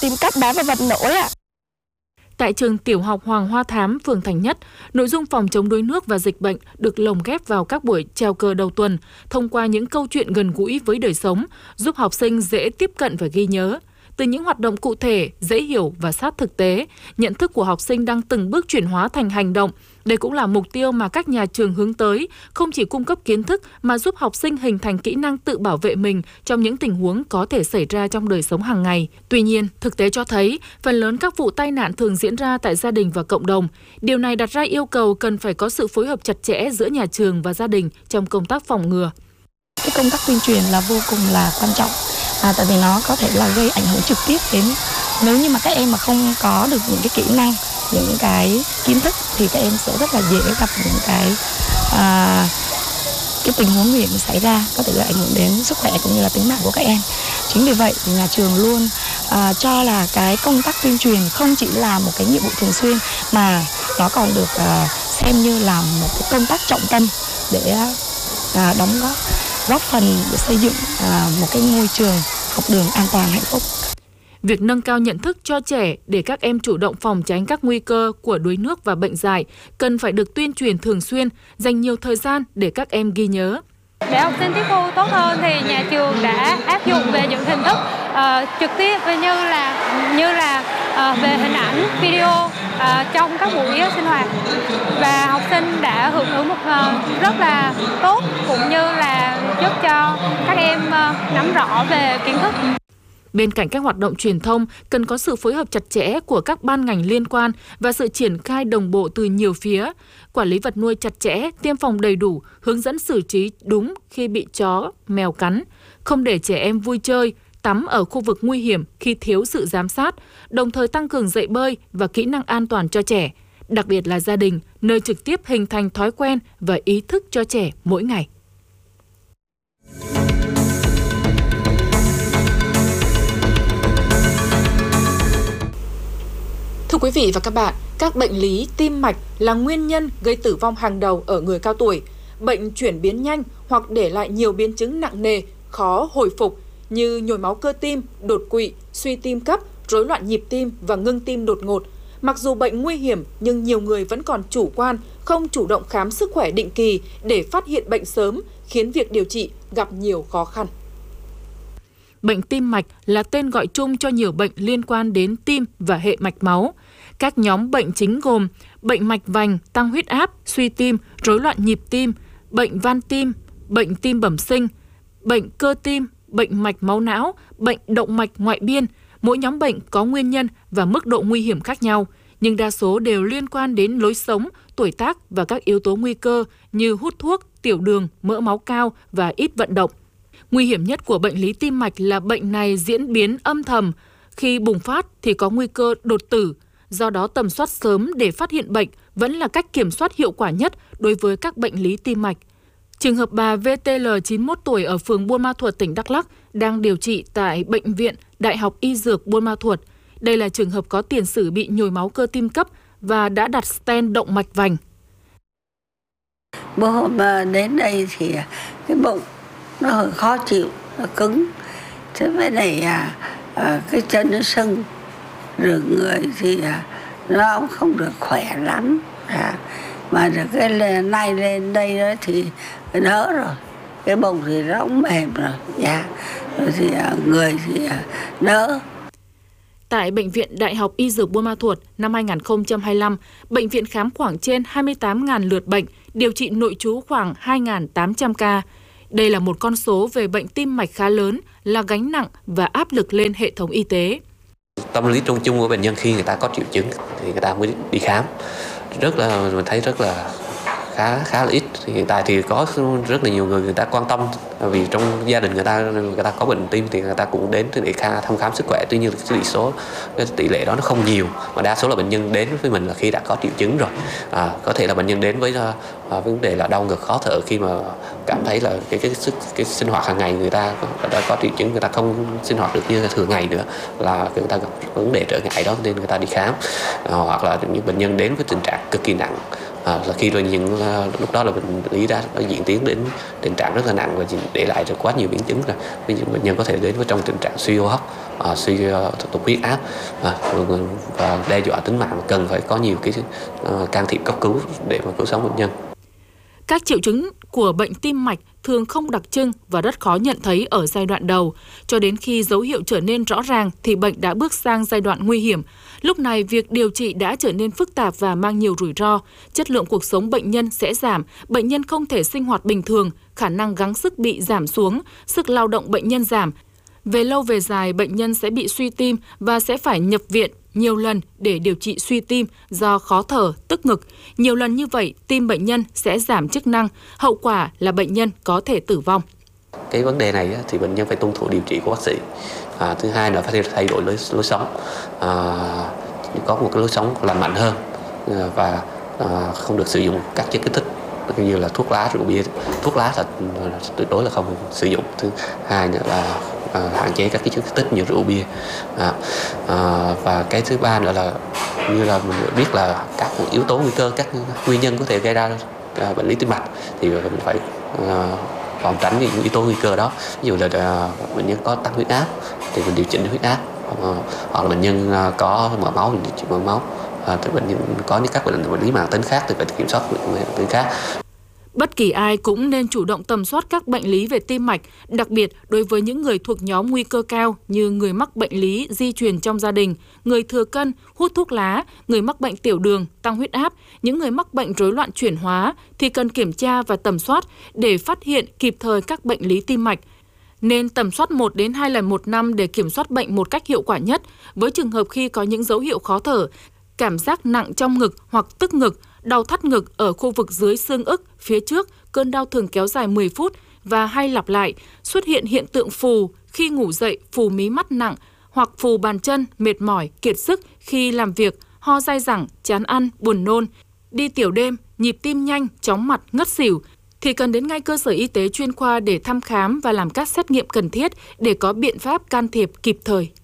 tìm cách bám vào vật nổi ạ. Tại trường tiểu học Hoàng Hoa Thám, phường Thành Nhất, nội dung phòng chống đuối nước và dịch bệnh được lồng ghép vào các buổi chào cờ đầu tuần thông qua những câu chuyện gần gũi với đời sống, giúp học sinh dễ tiếp cận và ghi nhớ. Từ những hoạt động cụ thể, dễ hiểu và sát thực tế, nhận thức của học sinh đang từng bước chuyển hóa thành hành động. Đây cũng là mục tiêu mà các nhà trường hướng tới, không chỉ cung cấp kiến thức mà giúp học sinh hình thành kỹ năng tự bảo vệ mình trong những tình huống có thể xảy ra trong đời sống hàng ngày. Tuy nhiên, thực tế cho thấy, phần lớn các vụ tai nạn thường diễn ra tại gia đình và cộng đồng. Điều này đặt ra yêu cầu cần phải có sự phối hợp chặt chẽ giữa nhà trường và gia đình trong công tác phòng ngừa. Cái công tác tuyên truyền là vô cùng là quan trọng. Tại vì nó có thể là gây ảnh hưởng trực tiếp đến, nếu như mà các em mà không có được những cái kỹ năng, những cái kiến thức thì các em sẽ rất là dễ gặp những cái tình huống nguy hiểm xảy ra, có thể là ảnh hưởng đến sức khỏe cũng như là tính mạng của các em. Chính vì vậy thì nhà trường luôn cho là cái công tác tuyên truyền không chỉ là một cái nhiệm vụ thường xuyên mà nó còn được xem như là một cái công tác trọng tâm để đóng góp phần để xây dựng một cái môi trường học đường an toàn hạnh phúc. Việc nâng cao nhận thức cho trẻ để các em chủ động phòng tránh các nguy cơ của đuối nước và bệnh dại cần phải được tuyên truyền thường xuyên, dành nhiều thời gian để các em ghi nhớ. Để học sinh tiếp thu tốt hơn thì nhà trường đã áp dụng về những hình thức trực tiếp như là về hình ảnh, video trong các buổi sinh hoạt, và học sinh đã hưởng ứng rất là tốt cũng như là giúp cho các em nắm rõ về kiến thức. Bên cạnh các hoạt động truyền thông, cần có sự phối hợp chặt chẽ của các ban ngành liên quan và sự triển khai đồng bộ từ nhiều phía. Quản lý vật nuôi chặt chẽ, tiêm phòng đầy đủ, hướng dẫn xử trí đúng khi bị chó, mèo cắn, không để trẻ em vui chơi, tắm ở khu vực nguy hiểm khi thiếu sự giám sát, đồng thời tăng cường dạy bơi và kỹ năng an toàn cho trẻ, đặc biệt là gia đình, nơi trực tiếp hình thành thói quen và ý thức cho trẻ mỗi ngày. Thưa quý vị và các bạn, các bệnh lý tim mạch là nguyên nhân gây tử vong hàng đầu ở người cao tuổi. Bệnh chuyển biến nhanh hoặc để lại nhiều biến chứng nặng nề, khó hồi phục như nhồi máu cơ tim, đột quỵ, suy tim cấp, rối loạn nhịp tim và ngưng tim đột ngột. Mặc dù bệnh nguy hiểm nhưng nhiều người vẫn còn chủ quan, không chủ động khám sức khỏe định kỳ để phát hiện bệnh sớm, khiến việc điều trị gặp nhiều khó khăn. Bệnh tim mạch là tên gọi chung cho nhiều bệnh liên quan đến tim và hệ mạch máu. Các nhóm bệnh chính gồm bệnh mạch vành, tăng huyết áp, suy tim, rối loạn nhịp tim, bệnh van tim, bệnh tim bẩm sinh, bệnh cơ tim, bệnh mạch máu não, bệnh động mạch ngoại biên. Mỗi nhóm bệnh có nguyên nhân và mức độ nguy hiểm khác nhau, nhưng đa số đều liên quan đến lối sống, tuổi tác và các yếu tố nguy cơ như hút thuốc, tiểu đường, mỡ máu cao và ít vận động. Nguy hiểm nhất của bệnh lý tim mạch là bệnh này diễn biến âm thầm. Khi bùng phát thì có nguy cơ đột tử. Do đó tầm soát sớm để phát hiện bệnh vẫn là cách kiểm soát hiệu quả nhất đối với các bệnh lý tim mạch. Trường hợp bà VTL 91 tuổi ở phường Buôn Ma Thuột, tỉnh Đắk Lắk đang điều trị tại Bệnh viện Đại học Y Dược Buôn Ma Thuột. Đây là trường hợp có tiền sử bị nhồi máu cơ tim cấp và đã đặt stent động mạch vành. Bữa hôm đến đây thì cái bụng nó hơi khó chịu, nó cứng. Thế với này cái chân nó sưng, rồi người thì nó cũng không được khỏe lắm. Mà được cái nay lên đây đó thì đỡ rồi. Cái bụng thì nó cũng mềm rồi. Rồi thì người thì đỡ. Tại Bệnh viện Đại học Y Dược Buôn Ma Thuột năm 2025, bệnh viện khám khoảng trên 28.000 lượt bệnh, điều trị nội trú khoảng 2.800 ca. Đây là một con số về bệnh tim mạch khá lớn, là gánh nặng và áp lực lên hệ thống y tế. Tâm lý chung của bệnh nhân khi người ta có triệu chứng thì người ta mới đi khám. Mình thấy rất là khá là ít. Thì hiện tại thì có rất là nhiều người ta quan tâm, vì trong gia đình người ta có bệnh tim thì người ta cũng đến để thăm khám sức khỏe. Tuy nhiên cái tỷ lệ đó nó không nhiều, mà đa số là bệnh nhân đến với mình là khi đã có triệu chứng rồi. Có thể là bệnh nhân đến với vấn đề là đau ngực, khó thở, khi mà cảm thấy là cái sinh hoạt hàng ngày người ta đã có triệu chứng, người ta không sinh hoạt được như thường ngày nữa, là người ta gặp vấn đề trở ngại đó nên người ta đi khám. Hoặc là những bệnh nhân đến với tình trạng cực kỳ nặng, Là khi rồi lúc đó là bệnh lý đã diễn tiến đến tình trạng rất là nặng và để lại được quá nhiều biến chứng, là ví dụ bệnh nhân có thể đến với trong tình trạng suy hô hấp, suy tụt huyết áp và đe dọa tính mạng, cần phải có nhiều cái can thiệp cấp cứu để mà cứu sống bệnh nhân. Các triệu chứng của bệnh tim mạch thường không đặc trưng và rất khó nhận thấy ở giai đoạn đầu. Cho đến khi dấu hiệu trở nên rõ ràng thì bệnh đã bước sang giai đoạn nguy hiểm. Lúc này, việc điều trị đã trở nên phức tạp và mang nhiều rủi ro. Chất lượng cuộc sống bệnh nhân sẽ giảm, bệnh nhân không thể sinh hoạt bình thường, khả năng gắng sức bị giảm xuống, sức lao động bệnh nhân giảm. Về lâu về dài, bệnh nhân sẽ bị suy tim và sẽ phải nhập viện nhiều lần để điều trị suy tim do khó thở, tức ngực. Nhiều lần như vậy, tim bệnh nhân sẽ giảm chức năng, hậu quả là bệnh nhân có thể tử vong. Cái vấn đề này thì bệnh nhân phải tuân thủ điều trị của bác sĩ. Thứ hai là phải thay đổi lối sống, có một cái lối sống lành mạnh hơn và không được sử dụng các chất kích thích như là thuốc lá, rượu bia. Thuốc lá là tuyệt đối là không sử dụng. Thứ hai nữa là hạn chế các cái chất kích thích như rượu bia. Và cái thứ ba nữa là như là mình biết là các yếu tố nguy cơ, các nguyên nhân có thể gây ra bệnh lý tim mạch thì mình phải phòng tránh những yếu tố nguy cơ đó. Ví dụ là bệnh nhân có tăng huyết áp thì mình điều chỉnh huyết áp, hoặc là bệnh nhân có mỡ máu mình điều chỉnh mỡ máu. Bệnh nhân có các bệnh lý mãn tính khác thì phải kiểm soát bệnh mãn tính khác. Bất kỳ ai cũng nên chủ động tầm soát các bệnh lý về tim mạch, đặc biệt đối với những người thuộc nhóm nguy cơ cao như người mắc bệnh lý di truyền trong gia đình, người thừa cân, hút thuốc lá, người mắc bệnh tiểu đường, tăng huyết áp, những người mắc bệnh rối loạn chuyển hóa thì cần kiểm tra và tầm soát để phát hiện kịp thời các bệnh lý tim mạch. Nên tầm soát 1 đến 2 lần một năm để kiểm soát bệnh một cách hiệu quả nhất. Với trường hợp khi có những dấu hiệu khó thở, cảm giác nặng trong ngực hoặc tức ngực, đau thắt ngực ở khu vực dưới xương ức, phía trước, cơn đau thường kéo dài 10 phút và hay lặp lại, xuất hiện hiện tượng phù khi ngủ dậy, phù mí mắt nặng hoặc phù bàn chân, mệt mỏi, kiệt sức khi làm việc, ho dai dẳng, chán ăn, buồn nôn, đi tiểu đêm, nhịp tim nhanh, chóng mặt, ngất xỉu, thì cần đến ngay cơ sở y tế chuyên khoa để thăm khám và làm các xét nghiệm cần thiết để có biện pháp can thiệp kịp thời.